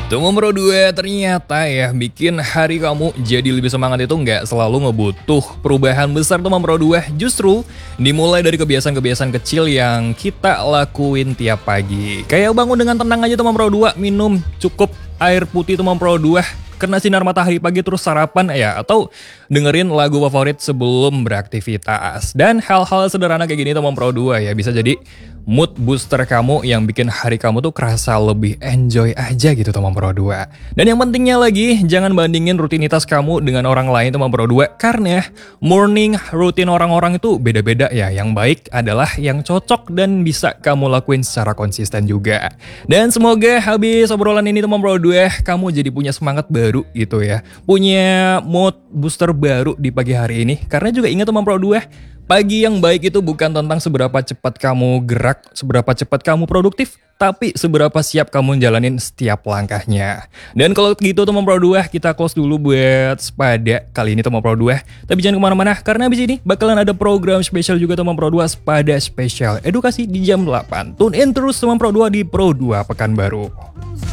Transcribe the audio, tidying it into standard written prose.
Teman Pro 2 ternyata ya bikin hari kamu jadi lebih semangat itu nggak selalu ngebutuh perubahan besar teman Pro 2. Justru dimulai dari kebiasaan-kebiasaan kecil yang kita lakuin tiap pagi. Kayak bangun dengan tenang aja teman Pro 2, minum cukup air putih teman Pro 2, kena sinar matahari pagi terus sarapan ya, atau dengerin lagu favorit sebelum beraktivitas. Dan hal-hal sederhana kayak gini teman Pro 2 ya bisa jadi mood booster kamu yang bikin hari kamu tuh kerasa lebih enjoy aja gitu teman Pro 2. Dan yang pentingnya lagi, jangan bandingin rutinitas kamu dengan orang lain teman Pro 2, karena morning rutin orang-orang itu beda-beda ya. Yang baik adalah yang cocok dan bisa kamu lakuin secara konsisten juga. Dan semoga habis obrolan ini teman Pro 2 kamu jadi punya semangat baru gitu ya, punya mood booster baru di pagi hari ini. Karena juga ingat teman Pro 2, pagi yang baik itu bukan tentang seberapa cepat kamu gerak, seberapa cepat kamu produktif, tapi seberapa siap kamu jalanin setiap langkahnya. Dan kalau gitu teman Pro 2, kita close dulu buat Sepada kali ini teman Pro 2. Tapi jangan kemana-mana, karena abis ini bakalan ada program spesial juga teman Pro 2, Sepada Spesial Edukasi di jam 8. Tune in terus teman Pro 2 di Pro 2 Pekanbaru.